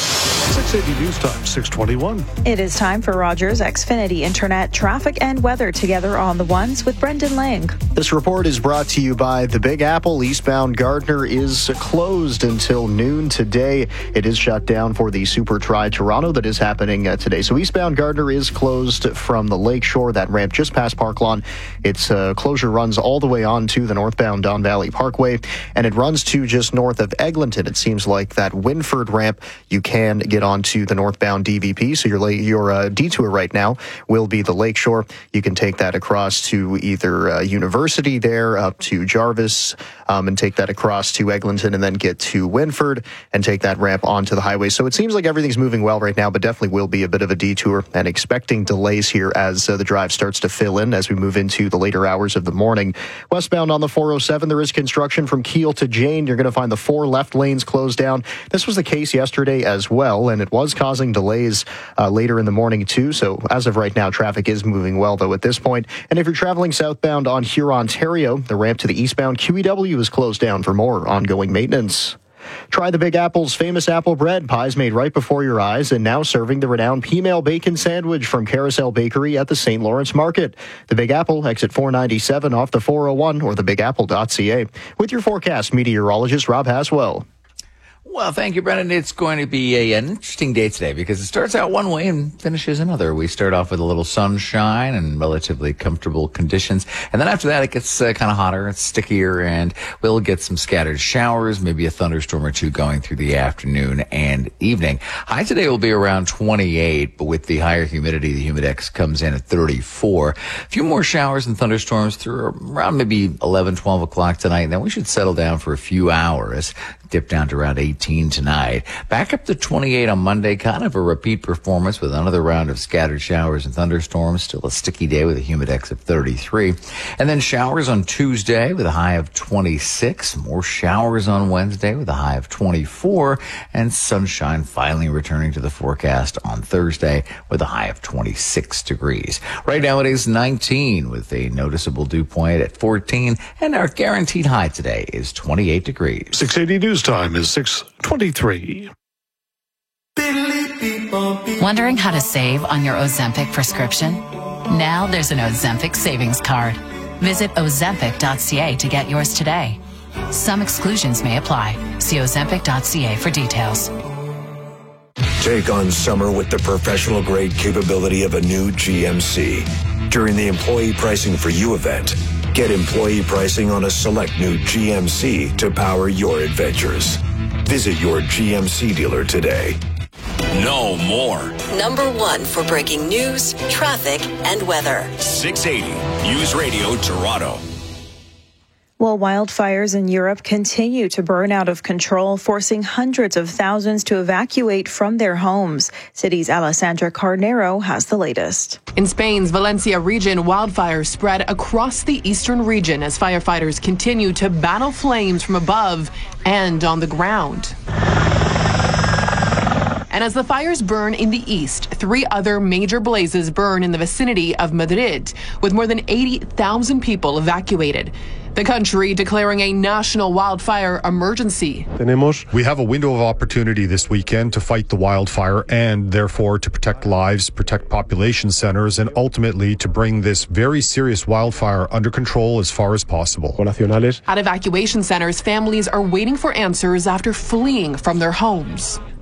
680 News Time, 621. It is time for Rogers Xfinity Internet traffic and weather together on the ones with Brendan Lang. This report is brought to you by the Big Apple. Eastbound Gardner is closed until noon today. It is shut down for the Super Tri Toronto that is happening today. So eastbound Gardner is closed from the Lakeshore, that ramp just past Park Lawn. Its closure runs all the way on to the northbound Don Valley Parkway, and it runs to just north of Eglinton. It seems like that Winford ramp, you can get onto the northbound DVP. So your detour right now will be the Lakeshore. You can take that across to either University there up to Jarvis and take that across to Eglinton and then get to Winford and take that ramp onto the highway. So it seems like everything's moving well right now, but definitely will be a bit of a detour and expecting delays here as the drive starts to fill in as we move into the later hours of the morning. Westbound on the 407, there is construction from Keele to Jane. You're going to find the 4 left lanes closed down. This was the case yesterday as well, and it was causing delays later in the morning too. So as of right now, traffic is moving well though at this point. And if you're traveling southbound on Huron-Ontario, the ramp to the eastbound QEW is closed down for more ongoing maintenance. Try the Big Apple's famous apple bread, pies made right before your eyes, and now serving the renowned P-Mail Bacon Sandwich from Carousel Bakery at the St. Lawrence Market. The Big Apple, exit 497 off the 401 or thebigapple.ca. With your forecast, meteorologist Rob Haswell. Well, thank you, Brendan. It's going to be an interesting day today because it starts out one way and finishes another. We start off with a little sunshine and relatively comfortable conditions. And then after that, it gets kind of hotter, it's stickier, and we'll get some scattered showers, maybe a thunderstorm or two going through the afternoon and evening. High today will be around 28, but with the higher humidity, the humidex comes in at 34. A few more showers and thunderstorms through around maybe 11, 12 o'clock tonight. And then we should settle down for a few hours, dip down to around 18 tonight. Back up to 28 on Monday, kind of a repeat performance with another round of scattered showers and thunderstorms. Still a sticky day with a humidex of 33. And then showers on Tuesday with a high of 26. More showers on Wednesday with a high of 24. And sunshine finally returning to the forecast on Thursday with a high of 26 degrees. Right now it is 19 with a noticeable dew point at 14. And our guaranteed high today is 28 degrees. 680 News Time is 6:23. Wondering how to save on your Ozempic prescription? Now there's an Ozempic savings card. Visit Ozempic.ca to get yours today. Some exclusions may apply. See Ozempic.ca for details. Take on summer with the professional grade capability of a new GMC. During the Employee Pricing for You event, get employee pricing on a select new GMC to power your adventures. Visit your GMC dealer today. No more. Number 1 for breaking news, traffic, and weather. 680 News Radio Toronto. Well, wildfires in Europe continue to burn out of control, forcing hundreds of thousands to evacuate from their homes. City's Alessandra Carnero has the latest. In Spain's Valencia region, wildfires spread across the eastern region as firefighters continue to battle flames from above and on the ground. And as the fires burn in the east, 3 other major blazes burn in the vicinity of Madrid, with more than 80,000 people evacuated. The country declaring a national wildfire emergency. We have a window of opportunity this weekend to fight the wildfire and therefore to protect lives, protect population centers, and ultimately to bring this very serious wildfire under control as far as possible. At evacuation centers, families are waiting for answers after fleeing from their homes.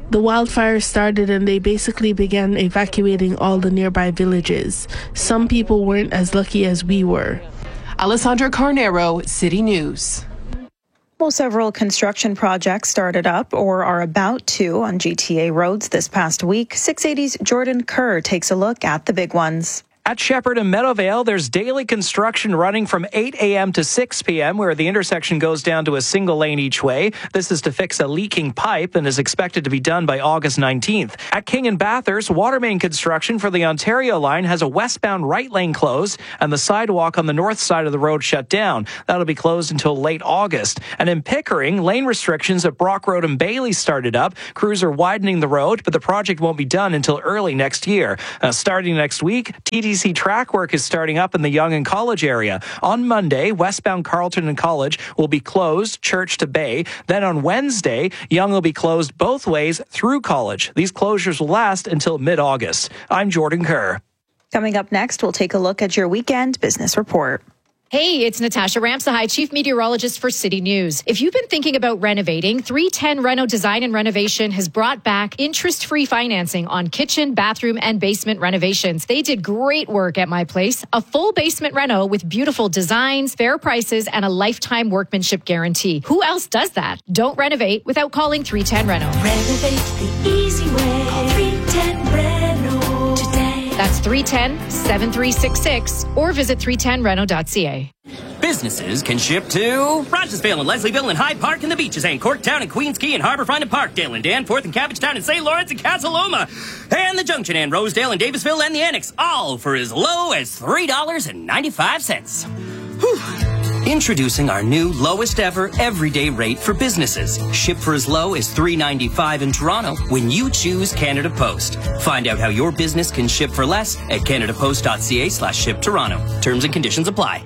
The wildfire started and they basically began evacuating all the nearby villages. Some people weren't as lucky as we were. Alessandra Carnero, City News. Well, several construction projects started up or are about to on GTA roads this past week. 680's Jordan Kerr takes a look at the big ones. At Shepherd and Meadowvale, there's daily construction running from 8 a.m. to 6 p.m., where the intersection goes down to a single lane each way. This is to fix a leaking pipe and is expected to be done by August 19th. At King and Bathurst, water main construction for the Ontario line has a westbound right lane closed and the sidewalk on the north side of the road shut down. That'll be closed until late August. And in Pickering, lane restrictions at Brock Road and Bailey started up. Crews are widening the road, but the project won't be done until early next year. Starting next week, TTC track work is starting up in the Yonge and College area. On Monday, westbound Carleton and College will be closed, Church to Bay. Then on Wednesday, Yonge will be closed both ways through College. These closures will last until mid-August. I'm Jordan Kerr. Coming up next, we'll take a look at your weekend business report. Hey, it's Natasha Ramsahai, Chief Meteorologist for City News. If you've been thinking about renovating, 310 Reno Design and Renovation has brought back interest-free financing on kitchen, bathroom, and basement renovations. They did great work at my place. A full basement reno with beautiful designs, fair prices, and a lifetime workmanship guarantee. Who else does that? Don't renovate without calling 310 Reno. Renovate the easy way. Call 310 Reno today. That's 310-7366 or visit 310reno.ca. Businesses can ship to Rogersville and Leslieville and Hyde Park and the Beaches and Corktown and Queens Quay and Harbourfront and Parkdale and Danforth and Cabbagetown and St. Lawrence and Casa Loma and the Junction and Rosedale and Davisville and the Annex, all for as low as $3.95. Whew. Introducing our new lowest ever everyday rate for businesses. Ship for as low as $3.95 in Toronto when you choose Canada Post. Find out how your business can ship for less at canadapost.ca/ship Toronto. Terms and conditions apply.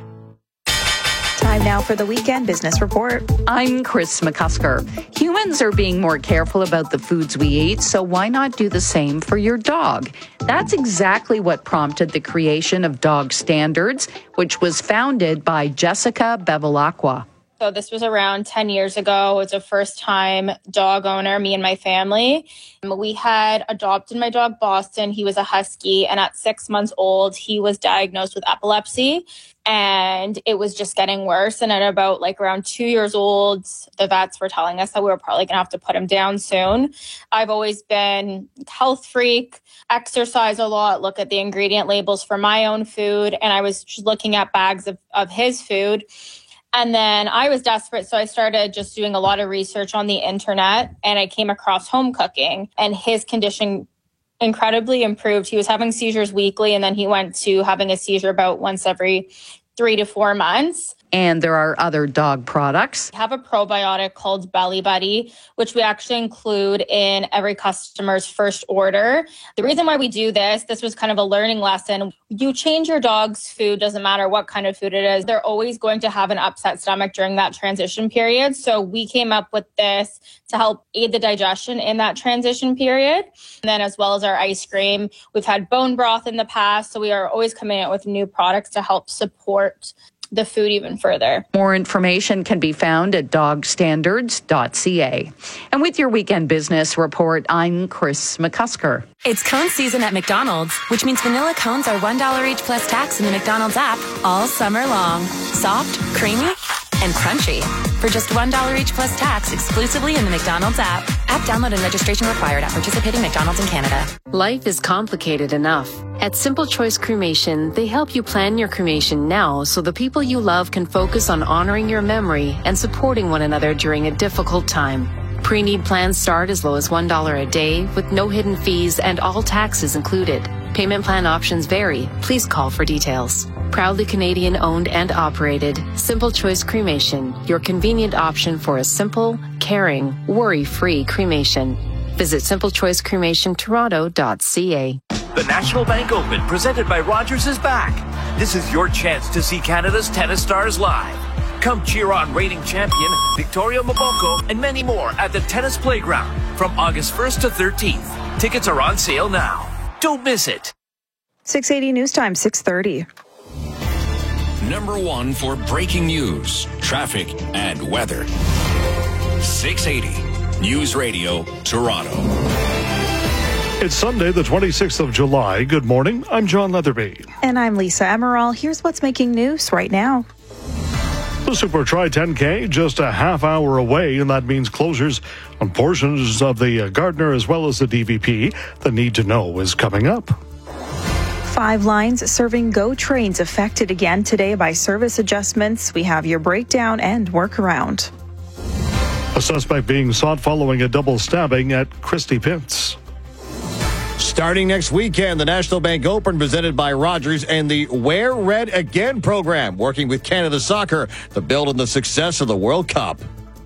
Time now for the weekend business report. I'm Chris McCusker. Humans are being more careful about the foods we eat, so why not do the same for your dog? That's exactly what prompted the creation of Dog Standards, which was founded by Jessica Bevilacqua. So this was around 10 years ago. It's a first-time dog owner, me and my family. We had adopted my dog, Boston. He was a husky, and at 6 months old, he was diagnosed with epilepsy, and it was just getting worse. And at about around 2 years old, the vets were telling us that we were probably going to have to put him down soon. I've always been a health freak, exercise a lot, look at the ingredient labels for my own food, and I was just looking at bags of his food. And then I was desperate, so I started just doing a lot of research on the internet, and I came across home cooking, and his condition incredibly improved. He was having seizures weekly, and then he went to having a seizure about once every 3 to 4 months. And there are other dog products. We have a probiotic called Belly Buddy, which we actually include in every customer's first order. The reason why we do this was kind of a learning lesson. You change your dog's food, doesn't matter what kind of food it is. They're always going to have an upset stomach during that transition period. So we came up with this to help aid the digestion in that transition period. And then as well as our ice cream, we've had bone broth in the past. So we are always coming out with new products to help support the food even further. More information can be found at dogstandards.ca. And with your weekend business report, I'm Chris McCusker. It's cone season at McDonald's, which means vanilla cones are $1 each plus tax in the McDonald's app all summer long. Soft, creamy, and crunchy. For just $1 each plus tax exclusively in the McDonald's app. App download and registration required at participating McDonald's in Canada. Life is complicated enough. At Simple Choice Cremation, they help you plan your cremation now so the people you love can focus on honoring your memory and supporting one another during a difficult time. Pre-need plans start as low as $1 a day with no hidden fees and all taxes included. Payment plan options vary. Please call for details. Proudly Canadian owned and operated, Simple Choice Cremation, your convenient option for a simple, caring, worry-free cremation. Visit simplechoicecremationtoronto.ca. The National Bank Open, presented by Rogers, is back. This is your chance to see Canada's tennis stars live. Come cheer on reigning champion Victoria Mboko and many more at the Tennis Playground from August 1st to 13th. Tickets are on sale now. Don't miss it. 680 News Time, 6:30. Number one for breaking news, traffic, and weather. 680 News Radio, Toronto. It's Sunday, the 26th of July. Good morning. I'm John Leatherby. And I'm Lisa Emerald. Here's what's making news right now. The Super Tri 10K just a half hour away, and that means closures on portions of the Gardner as well as the DVP. The Need to Know is coming up. 5 lines serving GO trains affected again today by service adjustments. We have your breakdown and workaround. A suspect being sought following a double stabbing at Christie Pitts. Starting next weekend, the National Bank Open presented by Rogers and the Wear Red Again program, working with Canada Soccer to build on the success of the World Cup.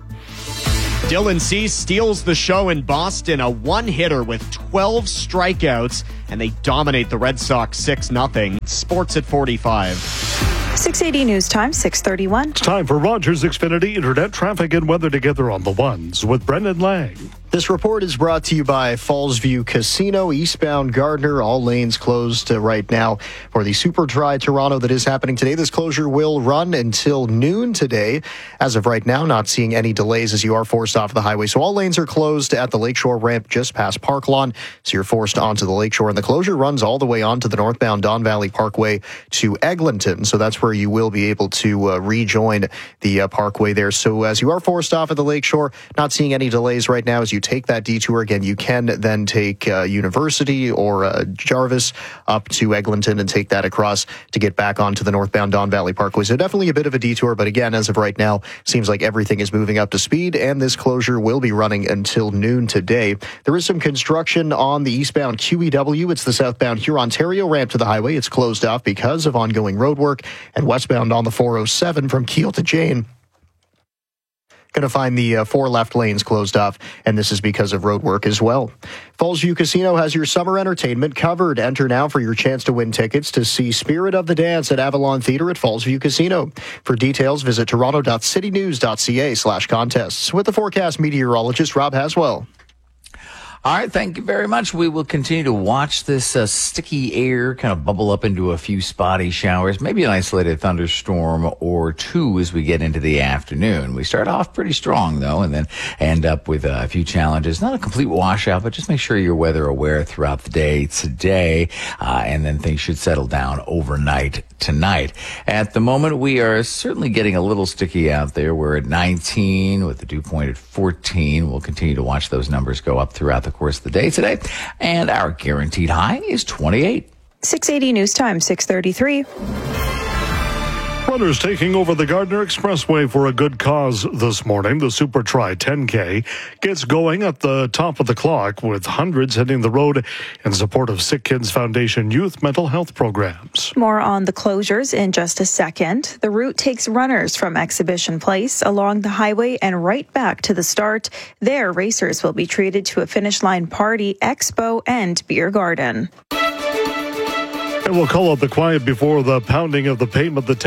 Dylan Cease steals the show in Boston, a one-hitter with 12 strikeouts, and they dominate the Red Sox 6-0. Sports at 45. 680 News Time, 6:31. It's time for Rogers Xfinity Internet Traffic and Weather Together on the Ones with Brendan Lang. This report is brought to you by Fallsview Casino, eastbound Gardner. All lanes closed right now for the Super Tri Toronto that is happening today. This closure will run until noon today. As of right now, not seeing any delays as you are forced off the highway. So all lanes are closed at the Lakeshore ramp just past Park Lawn. So you're forced onto the Lakeshore. And the closure runs all the way onto the northbound Don Valley Parkway to Eglinton. So that's where you will be able to rejoin the parkway there. So as you are forced off at the Lakeshore, not seeing any delays right now as you take that detour. Again, you can then take University or Jarvis up to Eglinton and take that across to get back onto the northbound Don Valley Parkway. So definitely a bit of a detour, but again, as of right now, seems like everything is moving up to speed, and this closure will be running until noon today. There is some construction on the eastbound QEW. It's the southbound Huron-Ontario ramp to the highway. It's closed off because of ongoing road work, and westbound on the 407 from Kiel to Jane. Going to find the 4 left lanes closed off, and this is because of road work as well. Fallsview Casino has your summer entertainment covered. Enter now for your chance to win tickets to see Spirit of the Dance at Avalon Theatre at Fallsview Casino. For details, visit toronto.citynews.ca/contests. With the forecast meteorologist Rob Haswell. All right, thank you very much. We will continue to watch this sticky air kind of bubble up into a few spotty showers, maybe an isolated thunderstorm or two as we get into the afternoon. We start off pretty strong, though, and then end up with a few challenges. Not a complete washout, but just make sure you're weather aware throughout the day today, and then things should settle down overnight tonight. At the moment, we are certainly getting a little sticky out there. We're at 19 with the dew point at 14. We'll continue to watch those numbers go up throughout the course of the day today, and our guaranteed high is 28. 680 News Time, 6:33. Runners taking over the Gardner Expressway for a good cause this morning. The Super Tri 10K gets going at the top of the clock with hundreds hitting the road in support of Sick Kids Foundation youth mental health programs. More on the closures in just a second. The route takes runners from Exhibition Place along the highway and right back to the start. There, racers will be treated to a finish line party, expo, and beer garden. And we'll call out the quiet before the pounding of the pavement. The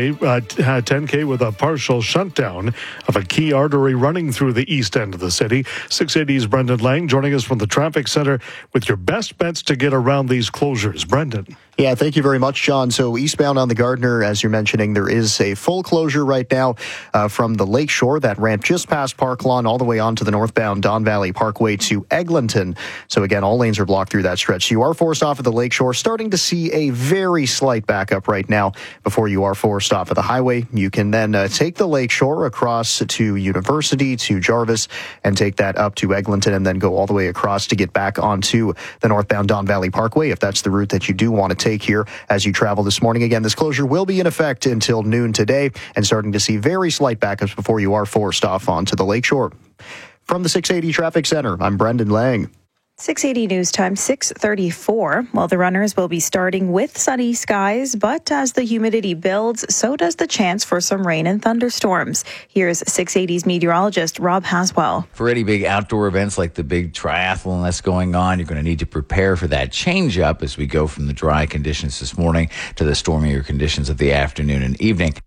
10K with a partial shutdown of a key artery running through the east end of the city. 680's Brendan Lang joining us from the traffic center with your best bets to get around these closures. Brendan. Yeah, thank you very much, John. So eastbound on the Gardner, as you're mentioning, there is a full closure right now from the Lakeshore, that ramp just past Park Lawn, all the way onto the northbound Don Valley Parkway to Eglinton. So again, all lanes are blocked through that stretch. So you are forced off at the Lakeshore, starting to see a very slight backup right now before you are forced off of the highway. You can then take the Lakeshore across to University, to Jarvis, and take that up to Eglinton, and then go all the way across to get back onto the northbound Don Valley Parkway, if that's the route that you do want to take here as you travel this morning. Again, this closure will be in effect until noon today, and starting to see very slight backups before you are forced off onto the Lakeshore. From the 680 Traffic Center, I'm Brendan Lang. 680 News Time, 6:34. Well, the runners will be starting with sunny skies, but as the humidity builds, so does the chance for some rain and thunderstorms. Here's 680's meteorologist Rob Haswell. For any big outdoor events like the big triathlon that's going on, you're going to need to prepare for that change up as we go from the dry conditions this morning to the stormier conditions of the afternoon and evening.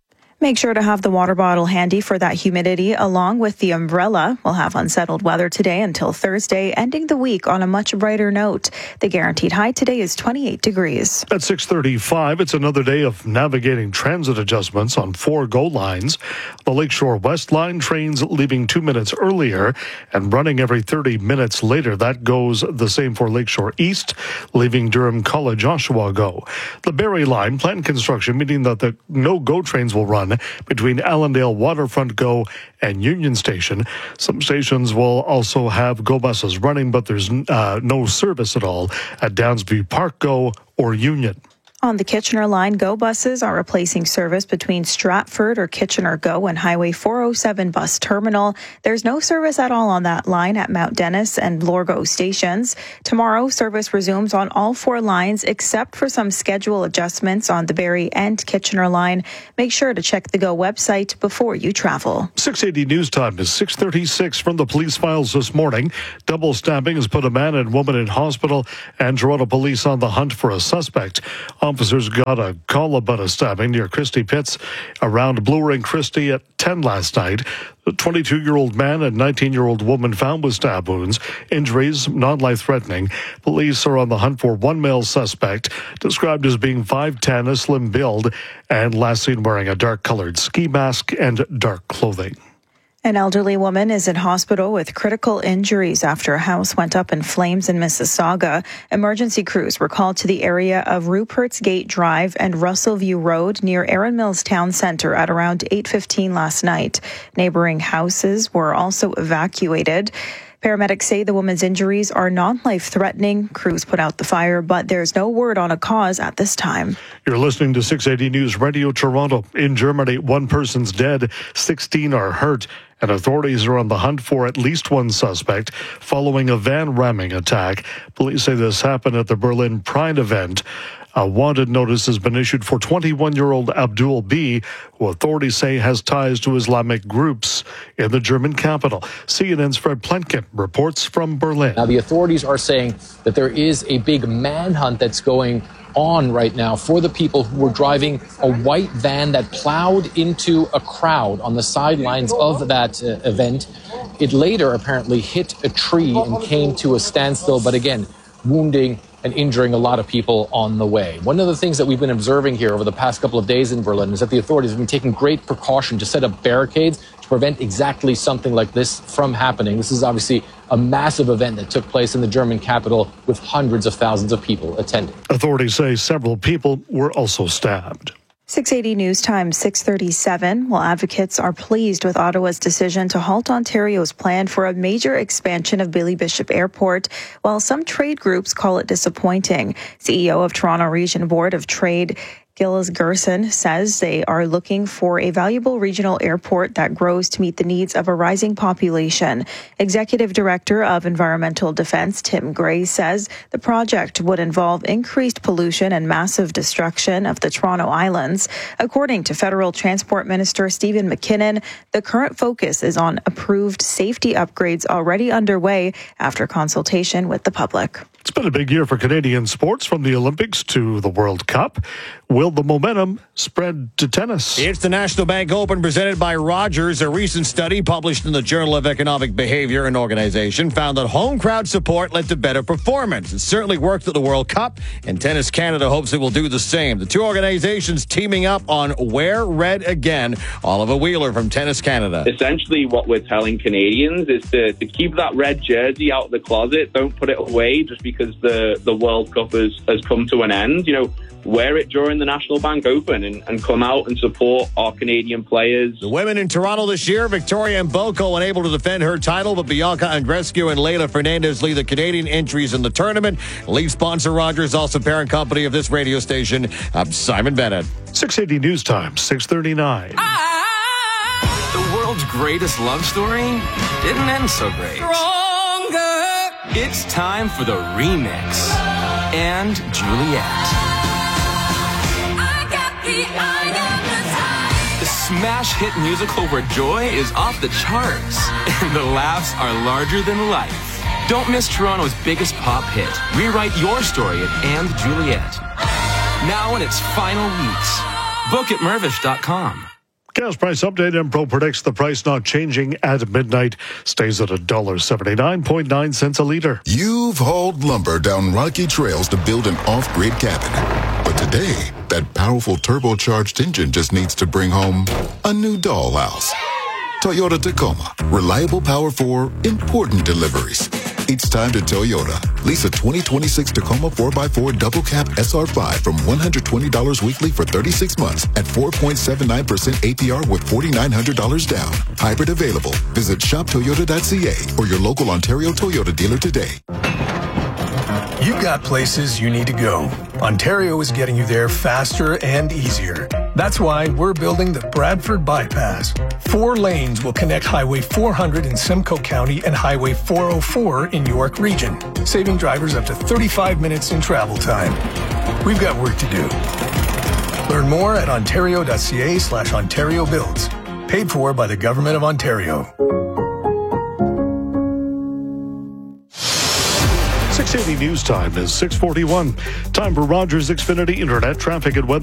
Make sure to have the water bottle handy for that humidity along with the umbrella. We'll have unsettled weather today until Thursday, ending the week on a much brighter note. The guaranteed high today is 28 degrees. At 6:35, it's another day of navigating transit adjustments on 4 GO lines. The Lakeshore West line trains leaving 2 minutes earlier and running every 30 minutes later. That goes the same for Lakeshore East, leaving Durham College Oshawa GO. The Barrie line planned construction, meaning that the no GO trains will run between Allendale Waterfront GO and Union Station. Some stations will also have GO buses running, but there's no service at all at Downsview Park GO or Union. On the Kitchener line, GO buses are replacing service between Stratford or Kitchener GO and Highway 407 bus terminal. There's no service at all on that line at Mount Dennis and Lorgo stations. Tomorrow, service resumes on all 4 lines except for some schedule adjustments on the Barrie and Kitchener line. Make sure to check the GO website before you travel. 680 news time is 6:36 from the police files this morning. Double stabbing has put a man and woman in hospital, and Toronto police on the hunt for a suspect. Officers got a call about a stabbing near Christie Pits around Bloor and Christie at 10 last night. The 22-year-old man and 19-year-old woman found with stab wounds. Injuries not life-threatening. Police are on the hunt for one male suspect, described as being 5'10", a slim build, and last seen wearing a dark-colored ski mask and dark clothing. An elderly woman is in hospital with critical injuries after a house went up in flames in Mississauga. Emergency crews were called to the area of Rupert's Gate Drive and Russellview Road near Erin Mills Town Centre at around 8:15 last night. Neighboring houses were also evacuated. Paramedics say the woman's injuries are non-life-threatening. Crews put out the fire, but there's no word on a cause at this time. You're listening to 680 News Radio Toronto. In Germany, 1 person's dead, 16 are hurt, and authorities are on the hunt for at least 1 suspect following a van ramming attack. Police say this happened at the Berlin Pride event. A wanted notice has been issued for 21-year-old Abdul B., who authorities say has ties to Islamic groups in the German capital. CNN's Fred Plentkin reports from Berlin. Now, the authorities are saying that there is a big manhunt that's going on right now for the people who were driving a white van that plowed into a crowd on the sidelines of that event. It later apparently hit a tree and came to a standstill, but again, wounding and injuring a lot of people on the way. One of the things that we've been observing here over the past couple of days in Berlin is that the authorities have been taking great precaution to set up barricades to prevent exactly something like this from happening. This is obviously a massive event that took place in the German capital with hundreds of thousands of people attending. Authorities say several people were also stabbed. 680 News Time, 6:37. While advocates are pleased with Ottawa's decision to halt Ontario's plan for a major expansion of Billy Bishop Airport, while some trade groups call it disappointing. CEO of Toronto Region Board of Trade, Gilles Gerson, says they are looking for a valuable regional airport that grows to meet the needs of a rising population. Executive Director of Environmental Defence, Tim Gray, says the project would involve increased pollution and massive destruction of the Toronto Islands. According to Federal Transport Minister Stephen McKinnon, the current focus is on approved safety upgrades already underway after consultation with the public. It's been a big year for Canadian sports, from the Olympics to the World Cup. Will the momentum spread to tennis? It's the National Bank Open presented by Rogers. A recent study published in the Journal of Economic Behavior and Organization found that home crowd support led to better performance. It certainly worked at the World Cup, and Tennis Canada hopes it will do the same. The 2 organizations teaming up on Wear Red Again. Oliver Wheeler from Tennis Canada. Essentially what we're telling Canadians is to keep that red jersey out of the closet. Don't put it away just because the World Cup has come to an end. You know, wear it during the National Bank Open and come out and support our Canadian players. The women in Toronto this year, Victoria Mboko unable to defend her title, but Bianca Andreescu and Leila Fernandez lead the Canadian entries in the tournament. Lead sponsor Rogers, also parent company of this radio station. I'm Simon Bennett. 680 News Time, 6:39. The world's greatest love story didn't end so great. Stronger. It's time for the remix. And Juliet. The smash hit musical where joy is off the charts and the laughs are larger than life. Don't miss Toronto's biggest pop hit. Rewrite your story at And Juliet. Now in its final weeks. Book at Mirvish.com. Gas price update. Enpro predicts the price not changing at midnight. Stays at $1.79.9 cents a litre. You've hauled lumber down rocky trails to build an off-grid cabin. But today, that powerful turbocharged engine just needs to bring home a new dollhouse. Toyota Tacoma. Reliable power for important deliveries. It's time to Toyota. Lease a 2026 Tacoma 4x4 double cab SR5 from $120 weekly for 36 months at 4.79% APR with $4,900 down. Hybrid available. Visit shoptoyota.ca or your local Ontario Toyota dealer today. You've got places you need to go. Ontario is getting you there faster and easier. That's why we're building the Bradford Bypass. 4 lanes will connect Highway 400 in Simcoe County and Highway 404 in York Region, saving drivers up to 35 minutes in travel time. We've got work to do. Learn more at ontario.ca/Ontario Builds. Paid for by the Government of Ontario. 680 News Time is 6:41. Time for Rogers Xfinity Internet traffic and weather.